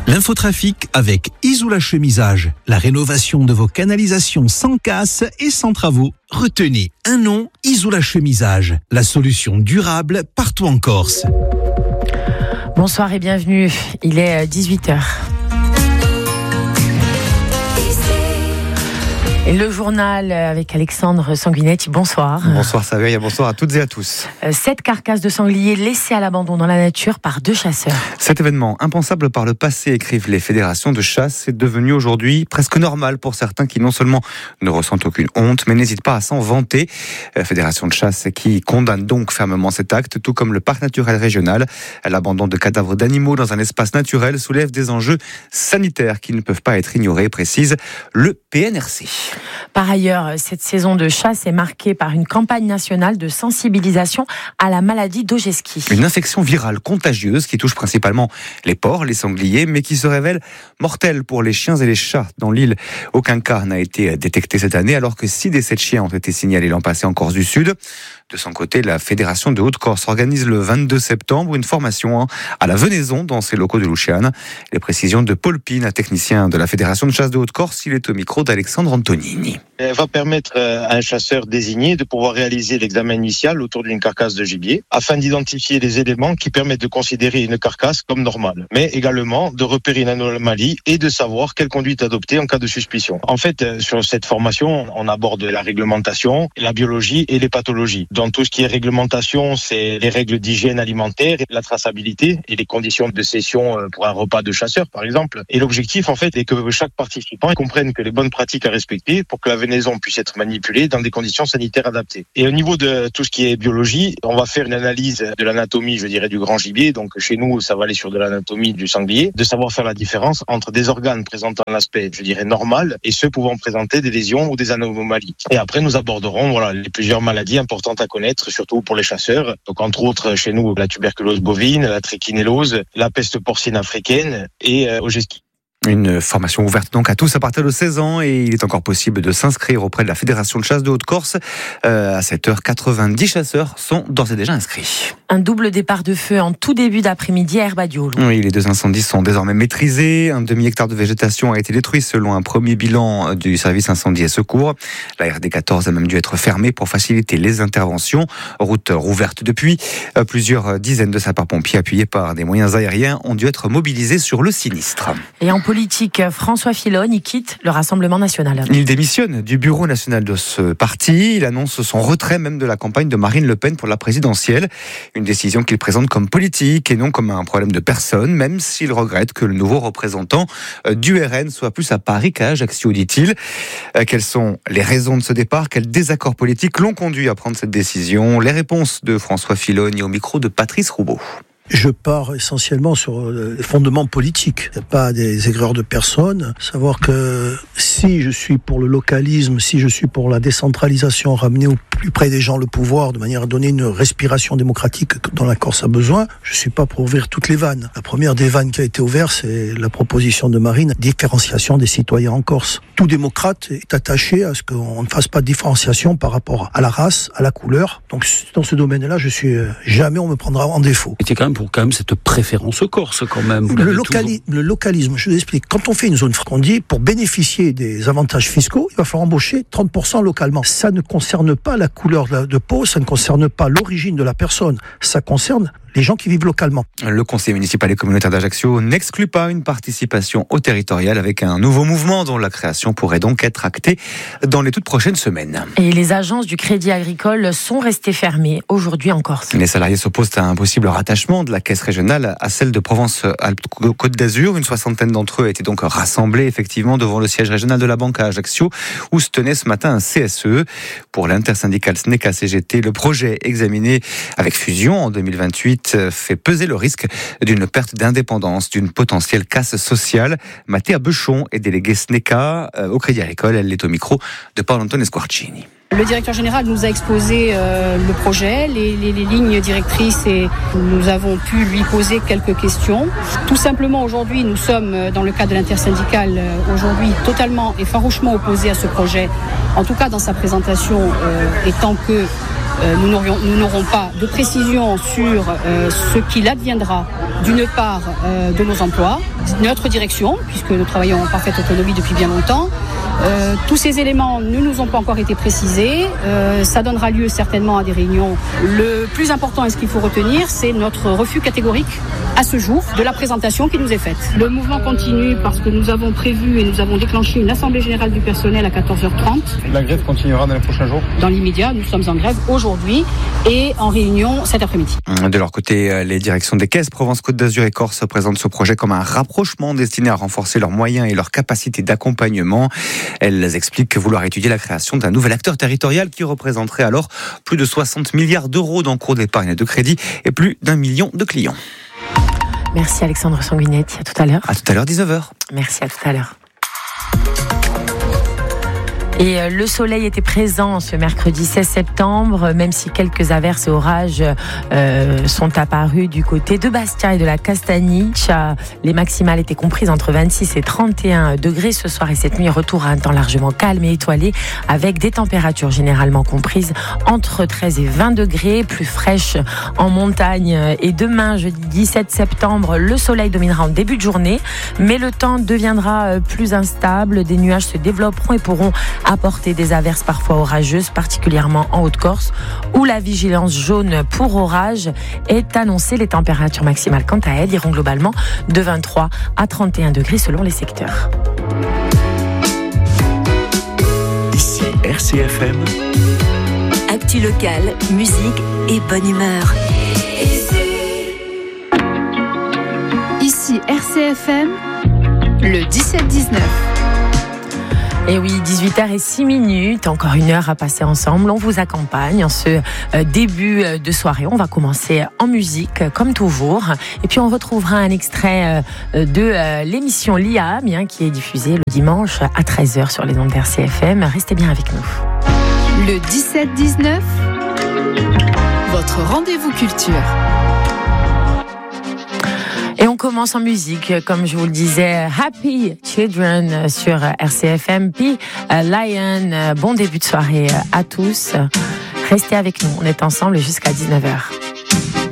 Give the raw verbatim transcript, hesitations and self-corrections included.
L'infotrafic avec Isola Chemisage. La rénovation de vos canalisations sans casse et sans travaux. Retenez un nom, Isola Chemisage. La solution durable partout en Corse. Bonsoir et bienvenue. Il est dix-huit heures. Et le journal avec Alexandre Sanguinetti, bonsoir. Bonsoir Saveille, bonsoir à toutes et à tous. Sept carcasses de sangliers laissées à l'abandon dans la nature par deux chasseurs. Cet événement, impensable par le passé, écrivent les fédérations de chasse, est devenu aujourd'hui presque normal pour certains qui non seulement ne ressentent aucune honte, mais n'hésitent pas à s'en vanter. La fédération de chasse qui condamne donc fermement cet acte, tout comme le parc naturel régional. L'abandon de cadavres d'animaux dans un espace naturel soulève des enjeux sanitaires qui ne peuvent pas être ignorés, précise le P N R C. Par ailleurs, cette saison de chasse est marquée par une campagne nationale de sensibilisation à la maladie d'Ogeski. Une infection virale contagieuse qui touche principalement les porcs, les sangliers, mais qui se révèle mortelle pour les chiens et les chats. Dans l'île, aucun cas n'a été détecté cette année, alors que six décès de chiens ont été signalés l'an passé en Corse du Sud. De son côté, la Fédération de Haute-Corse organise le vingt-deux septembre une formation à la Venaison dans ses locaux de Luciane. Les précisions de Paul Pine, un technicien de la Fédération de chasse de Haute-Corse, il est au micro d'Alexandre Antonini. Elle va permettre à un chasseur désigné de pouvoir réaliser l'examen initial autour d'une carcasse de gibier afin d'identifier les éléments qui permettent de considérer une carcasse comme normale, mais également de repérer une anomalie et de savoir quelle conduite adopter en cas de suspicion. En fait, sur cette formation, on aborde la réglementation, la biologie et les pathologies. Dans tout ce qui est réglementation, c'est les règles d'hygiène alimentaire, la traçabilité et les conditions de session pour un repas de chasseur, par exemple. Et l'objectif, en fait, est que chaque participant comprenne que les bonnes pratiques à respecter pour que la venaison puisse être manipulée dans des conditions sanitaires adaptées. Et au niveau de tout ce qui est biologie, on va faire une analyse de l'anatomie, je dirais, du grand gibier. Donc chez nous, ça va aller sur de l'anatomie du sanglier, de savoir faire la différence entre des organes présentant un aspect, je dirais, normal et ceux pouvant présenter des lésions ou des anomalies. Et après, nous aborderons voilà, les plusieurs maladies importantes à connaître, surtout pour les chasseurs. Donc entre autres, chez nous, la tuberculose bovine, la trichinellose, la peste porcine africaine et euh, Ogeski. Une formation ouverte donc à tous à partir de seize ans et il est encore possible de s'inscrire auprès de la Fédération de chasse de Haute-Corse. Euh, à sept heures, quatre-vingt-dix chasseurs sont d'ores et déjà inscrits. Un double départ de feu en tout début d'après-midi à Herbadiolo. Oui, les deux incendies sont désormais maîtrisés. Un demi-hectare de végétation a été détruit selon un premier bilan du service incendie et secours. La R D quatorze a même dû être fermée pour faciliter les interventions. Route rouverte depuis. Plusieurs dizaines de sapeurs-pompiers appuyés par des moyens aériens ont dû être mobilisés sur le sinistre. Et en politique, François Fillon, il quitte le Rassemblement national. Il démissionne du bureau national de ce parti. Il annonce son retrait même de la campagne de Marine Le Pen pour la présidentielle. Une décision qu'il présente comme politique et non comme un problème de personne, même s'il regrette que le nouveau représentant du R N soit plus à Paris qu'à Ajaccio, dit-il. Quelles sont les raisons de ce départ ? Quels désaccords politiques l'ont conduit à prendre cette décision ? Les réponses de François Fillon au micro de Patrice Roubaud. Je pars essentiellement sur les fondements politiques. Il n'y a pas des aigreurs de personne. Savoir que si je suis pour le localisme, si je suis pour la décentralisation, ramener au plus près des gens le pouvoir, de manière à donner une respiration démocratique dont la Corse a besoin, je ne suis pas pour ouvrir toutes les vannes. La première des vannes qui a été ouverte, c'est la proposition de Marine, différenciation des citoyens en Corse. Tout démocrate est attaché à ce qu'on ne fasse pas de différenciation par rapport à la race, à la couleur. Donc dans ce domaine-là, je suis jamais on me prendra en défaut. Et quand même pour quand même cette préférence corse quand même. Le, locali- le localisme, je vous explique. Quand on fait une zone franche, on dit pour bénéficier des avantages fiscaux, il va falloir embaucher trente pour cent localement. Ça ne concerne pas la couleur de, la, de peau, ça ne concerne pas l'origine de la personne, ça concerne les gens qui vivent localement. Le conseil municipal et communautaire d'Ajaccio n'exclut pas une participation au territorial avec un nouveau mouvement dont la création pourrait donc être actée dans les toutes prochaines semaines. Et les agences du Crédit Agricole sont restées fermées aujourd'hui en Corse. Les salariés s'opposent à un possible rattachement de la caisse régionale à celle de Provence-Alpes-Côte d'Azur. Une soixantaine d'entre eux étaient donc rassemblés effectivement devant le siège régional de la banque à Ajaccio où se tenait ce matin un C S E. Pour l'intersyndicale SNECA C G T, le projet examiné avec fusion en deux mille vingt-huit fait peser le risque d'une perte d'indépendance, d'une potentielle casse sociale. Mathéa Bechon est déléguée SNECA au Crédit Agricole. Elle est au micro de Paolo Antonio Squarcini. Le directeur général nous a exposé euh, le projet, les, les, les lignes directrices et nous avons pu lui poser quelques questions. Tout simplement aujourd'hui, nous sommes dans le cadre de l'intersyndicale euh, aujourd'hui totalement et farouchement opposés à ce projet. En tout cas dans sa présentation, euh, et tant que euh, nous, n'aurions, nous n'aurons pas de précision sur euh, ce qu'il adviendra d'une part euh, de nos emplois, notre direction, puisque nous travaillons en parfaite autonomie depuis bien longtemps. Euh, tous ces éléments ne nous ont pas encore été précisés. Euh, ça donnera lieu certainement à des réunions. Le plus important et ce qu'il faut retenir, c'est notre refus catégorique à ce jour de la présentation qui nous est faite. Le mouvement continue parce que nous avons prévu et nous avons déclenché une assemblée générale du personnel à quatorze heures trente. La grève continuera dans les prochains jours ? Dans l'immédiat, nous sommes en grève aujourd'hui et en réunion cet après-midi. De leur côté, les directions des caisses Provence-Côte d'Azur et Corse présentent ce projet comme un rapprochement destiné à renforcer leurs moyens et leur capacité d'accompagnement. Elles expliquent vouloir étudier la création d'un nouvel acteur territorial qui représenterait alors plus de soixante milliards d'euros d'encours d'épargne et de crédit et plus d'un million de clients. Merci Alexandre Sanguinetti, à tout à l'heure. À tout à l'heure, dix-neuf heures. Merci, à tout à l'heure. Et le soleil était présent ce mercredi seize septembre, même si quelques averses et orages euh, sont apparus du côté de Bastia et de la Castaniche. Les maximales étaient comprises entre vingt-six et trente et un degrés ce soir et cette nuit. Retour à un temps largement calme et étoilé avec des températures généralement comprises entre treize et vingt degrés, plus fraîches en montagne. Et demain, jeudi dix-sept septembre, le soleil dominera en début de journée, mais le temps deviendra plus instable. Des nuages se développeront et pourront apporter des averses parfois orageuses, particulièrement en Haute-Corse, où la vigilance jaune pour orage est annoncée. Les températures maximales, quant à elles, iront globalement de vingt-trois à trente et un degrés selon les secteurs. Ici R C F M. Actu locale, musique et bonne humeur. Ici R C F M, le dix-sept dix-neuf. Et oui, dix-huit heures zéro six minutes, encore une heure à passer ensemble. On vous accompagne en ce début de soirée. On va commencer en musique, comme toujours. Et puis, on retrouvera un extrait de l'émission L'I A M, qui est diffusée le dimanche à treize heures sur les ondes d'R C F M. Restez bien avec nous. Le dix-sept dix-neuf, votre rendez-vous culture. Et on commence en musique, comme je vous le disais, Happy Children sur R C F M, puis Lion. Bon début de soirée à tous. Restez avec nous, on est ensemble jusqu'à dix-neuf heures.